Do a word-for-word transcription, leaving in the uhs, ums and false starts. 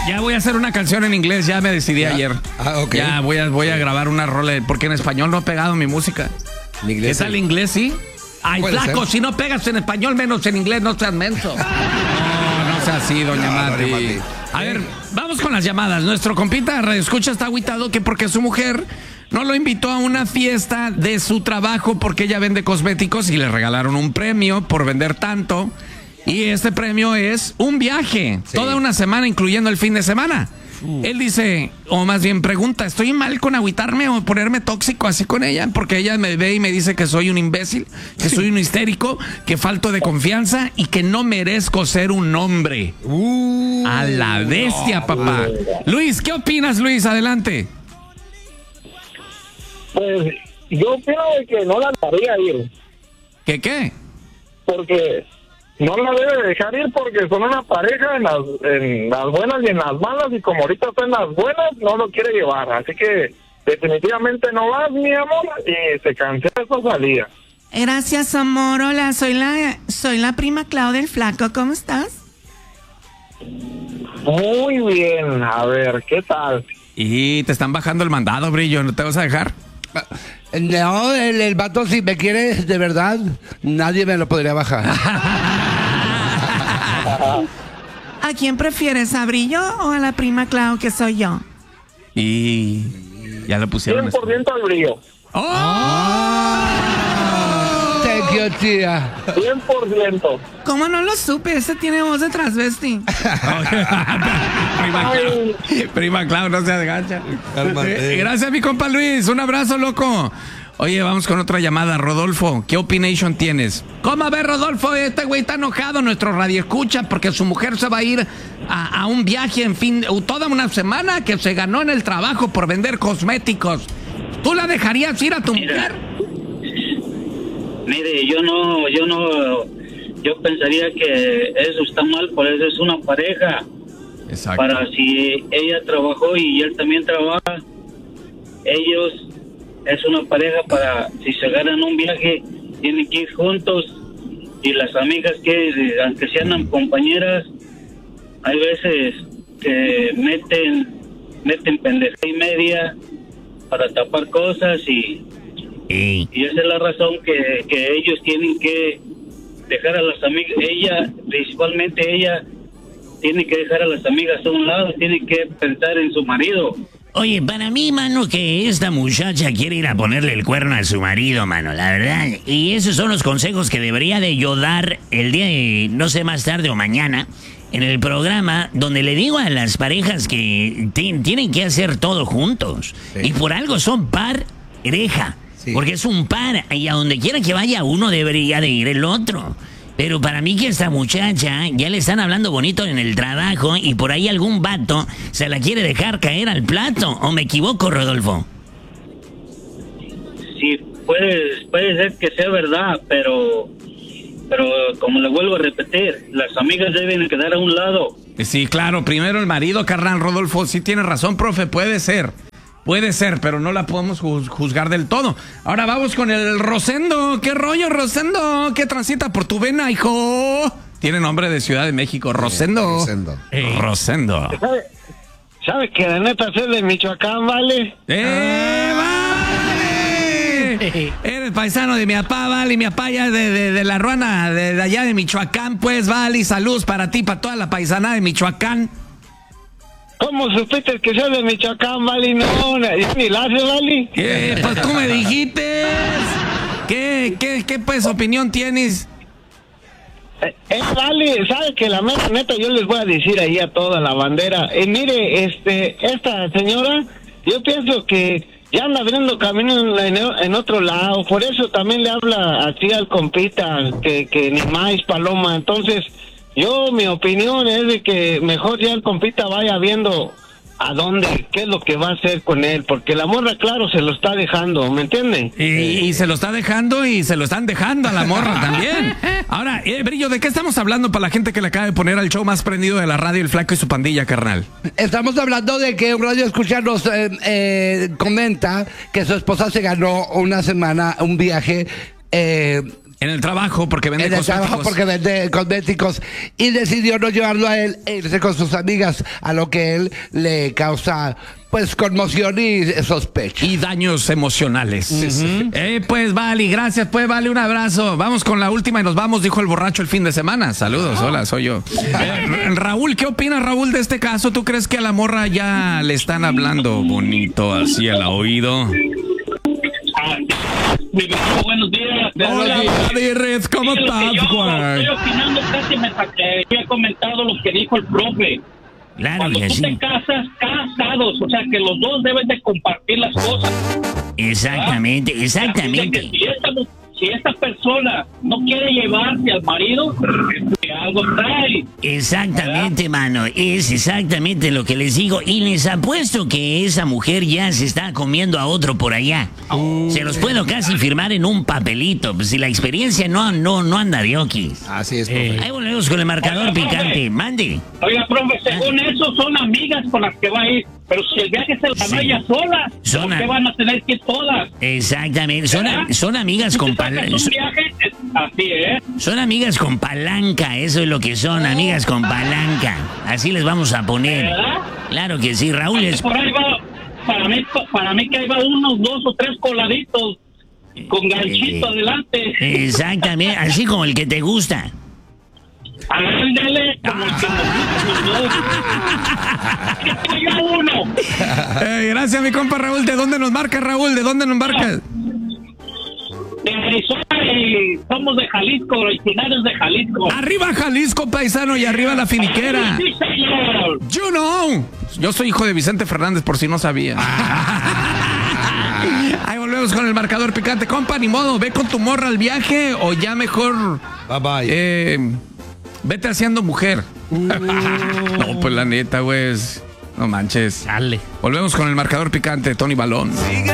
Ya voy a hacer una canción en inglés, ya me decidí ya. ayer. Ah, ok. Ya voy a, voy a grabar una rola, porque en español no he pegado mi música. En inglés. ¿Es al inglés, sí? Ay, flaco, ser. si no pegas en español, menos en inglés, no seas menso. No, no sea así, doña No, Mati. doña Mati. A ver, vamos con las llamadas. Nuestro compita escucha está agüitado que porque su mujer no lo invitó a una fiesta de su trabajo porque ella vende cosméticos y le regalaron un premio por vender tanto. Y este premio es un viaje, Sí. toda una semana, incluyendo el fin de semana. Uh. Él dice, o más bien pregunta, ¿estoy mal con agüitarme o ponerme tóxico así con ella? Porque ella me ve y me dice que soy un imbécil, que soy un histérico, que falto de confianza y que no merezco ser un hombre. Uh, A la bestia, no, papá. Luis, ¿qué opinas, Luis? Adelante. Pues yo opino de que no la dejaría ir. ¿Qué qué? Porque no la debe dejar ir porque son una pareja en las, en las buenas y en las malas, y como ahorita está en las buenas, no lo quiere llevar. Así que definitivamente no vas, mi amor, y se cancela esa salida. Gracias, amor. Hola, soy la, soy la prima Clau del Flaco. ¿Cómo estás? Muy bien, a ver, ¿qué tal? Y te están bajando el mandado, Brillo, ¿no te vas a dejar? No, el, el vato, si me quiere de verdad, nadie me lo podría bajar. ¿A quién prefieres, a Brillo o a la prima Clau, que soy yo? Y ya lo pusieron. cien por ciento al Brillo. ¡Oh! Thank you, tía. cien por ciento. ¿Cómo no lo supe? Ese tiene voz de transvesti. Prima Clau, prima Clau, no seas gacha. Eh, Gracias, mi compa Luis. Un abrazo, loco. Oye, vamos con otra llamada. Rodolfo, ¿qué opinión tienes? ¿Cómo ves, Rodolfo? Este güey está enojado, nuestro radio escucha, porque su mujer se va a ir a, a un viaje, en fin, toda una semana que se ganó en el trabajo por vender cosméticos. ¿Tú la dejarías ir a tu Mira, mujer? Mire, yo no, yo no, yo pensaría que eso está mal, por eso es una pareja. Exacto. Para si ella trabajó y él también trabaja, ellos es una pareja para si se ganan un viaje, tienen que ir juntos. Y las amigas que, aunque sean compañeras, hay veces que meten, meten pendeja y media para tapar cosas y... Y, y esa es la razón que, que ellos tienen que dejar a las amigas, ella, principalmente ella, tiene que dejar a las amigas a un lado, tiene que pensar en su marido. Oye, para mí, mano, que esta muchacha quiere ir a ponerle el cuerno a su marido, mano, la verdad. Y esos son los consejos que debería de yo dar el día de, no sé, más tarde o mañana, en el programa donde le digo a las parejas que t- tienen que hacer todo juntos. Sí. Y por algo son pareja. Sí. Porque es un par, y a donde quiera que vaya uno debería de ir el otro. Pero para mí que esta muchacha ya le están hablando bonito en el trabajo y por ahí algún vato se la quiere dejar caer al plato. ¿O me equivoco, Rodolfo? Sí, puede, puede ser que sea verdad, pero, pero como le vuelvo a repetir, las amigas deben quedar a un lado. sí, claro, primero el marido, carnal. Rodolfo, sí tiene razón, profe, puede ser. Puede ser, pero no la podemos juz- juzgar del todo. Ahora vamos con el Rosendo. ¿Qué rollo, Rosendo? ¿Qué transita por tu vena, hijo? Tiene nombre de Ciudad de México, Rosendo. Rosendo. Eh, Rosendo. ¿Sabe, ¿Sabe que la neta es de Michoacán, vale? ¡Eh, vale! Eres paisano de mi papá, vale, mi papá ya de, de, de la ruana, de, de allá de Michoacán, pues, vale, saludos para ti, para toda la paisana de Michoacán. ¿Cómo supiste que soy de Michoacán, vale? No, ni la hace, vale. Eh, pues tú me dijiste. ¿Qué, qué, qué, pues, opinión tienes? Eh, eh, vale, sabe que la mera neta yo les voy a decir ahí a toda la bandera. Eh, mire, este, esta señora, yo pienso que ya anda abriendo camino en, en otro lado, por eso también le habla así al compita, que, que ni más paloma. Entonces, yo, mi opinión es de que mejor ya el compita vaya viendo a dónde, qué es lo que va a hacer con él, porque la morra, claro, se lo está dejando, ¿me entiende? Y, y se lo está dejando y se lo están dejando a la morra también. Ahora, eh, Brillo, ¿de qué estamos hablando para la gente que le acaba de poner al show más prendido de la radio, El Flaco y su pandilla, carnal? Estamos hablando de que un radio escucha nos eh, eh, comenta que su esposa se ganó una semana un viaje eh, En el trabajo, porque vende En el cosméticos. trabajo porque vende cosméticos. Y decidió no llevarlo a él e irse con sus amigas, a lo que él le causa, pues, conmoción y sospecha. Y daños emocionales. Uh-huh. Eh, pues, Vali, gracias. Pues, Vali, un abrazo. Vamos con la última y nos vamos, dijo el borracho el fin de semana. Saludos, oh. Hola, soy yo. Eh, Raúl, ¿qué opinas, Raúl, de este caso? ¿Tú crees que a la morra ya le están hablando bonito, así al oído? Mi vecino, buenos días. Hola, Red, ¿cómo sí, estás, güey? Estoy opinando casi me he comentado lo que dijo el profe. Claro Cuando que tú sí. te casas, casados, o sea que los dos deben de compartir las cosas. Exactamente, ¿verdad? exactamente. Así que si esta, si esta persona no quiere llevarse al marido, es que algo trae. Exactamente, ¿verdad? mano, es exactamente lo que les digo. Y les apuesto que esa mujer ya se está comiendo a otro por allá. Uh. Se los puedo casi firmar en un papelito. Pues si la experiencia no, no, no anda de oquis. Así es, profe. Eh, ahí volvemos con el marcador Oiga, picante. profe. Mande. Oiga, profe, según ah. eso son amigas con las que va a ir. Pero si el viaje se la sí. ella sola, son ¿por qué van a tener que ir todas? Exactamente, son, a, son amigas con palanca. Así, ¿eh? Son amigas con palanca, eso es lo que son, oh. amigas con palanca. Así les vamos a poner. ¿Verdad? Claro que sí, Raúl. Es... Por ahí va, para mí, para mí que ahí va unos dos o tres coladitos con ganchito eh, adelante. Exactamente, así como el que te gusta. Ándale, como el que nos gusta. uno. Eh, gracias, mi compa Raúl. ¿De dónde nos marca, Raúl? ¿De dónde nos marca? De Arizona y somos de Jalisco, originarios de Jalisco. Arriba Jalisco, paisano, y arriba la finiquera. Sí, señor. You know. Yo soy hijo de Vicente Fernández, por si no sabía. Ahí volvemos con el marcador picante. Compa, ni modo, ve con tu morra al viaje o ya mejor... Bye, bye. Eh, vete haciendo mujer. Uh. No, pues la neta, güey. No manches. Dale. Volvemos con el marcador picante, Tony Balón. Sigue.